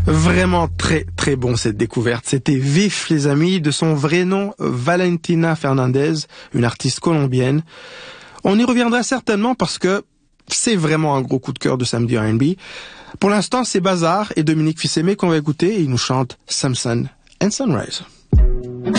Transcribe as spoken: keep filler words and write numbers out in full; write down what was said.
Vraiment très très bon cette découverte. C'était Vif les amis, de son vrai nom Valentina Fernandez, une artiste colombienne. On y reviendra certainement parce que c'est vraiment un gros coup de cœur de samedi R and B. Pour l'instant, c'est Bazar et Dominique Fils-Aimé qu'on va écouter et ils nous chantent Samson and Sunrise.